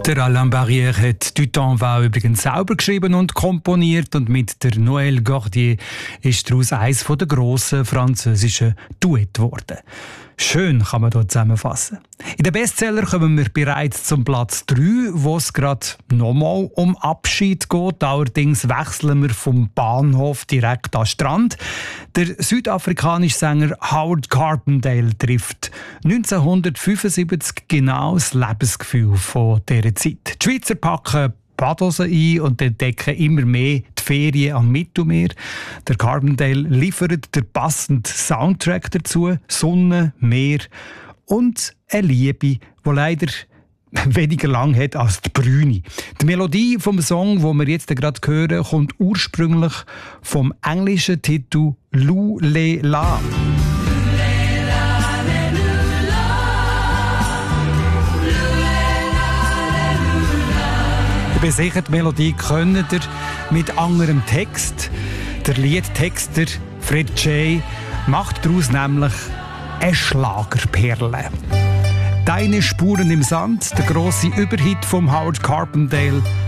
Der Alain Barrière hat «Du temps va» übrigens selber geschrieben und komponiert, und mit der Noël Gordier ist daraus eines der grossen französischen Duette geworden. Schön kann man hier zusammenfassen. In den Bestseller kommen wir bereits zum Platz 3, wo es gerade nochmal um Abschied geht. Allerdings wechseln wir vom Bahnhof direkt an den Strand. Der südafrikanische Sänger Howard Carpendale trifft 1975 genau das Lebensgefühl von dieser Zeit. Die Schweizer packen Badhosen ein und entdecken immer mehr die Ferien am Mittelmeer. Der Carpendale liefert den passenden Soundtrack dazu: Sonne, Meer und eine Liebe, die leider weniger lang hat als die Brüne. Die Melodie vom Song, den wir jetzt gerade hören, kommt ursprünglich vom englischen Titel «Lou Le La». Ich bin sicher, die Melodie kennt ihr mit anderem Text. Der Liedtexter Fred J. macht daraus nämlich eine Schlagerperle. «Deine Spuren im Sand», der grosse Überhit von Howard Carpendale,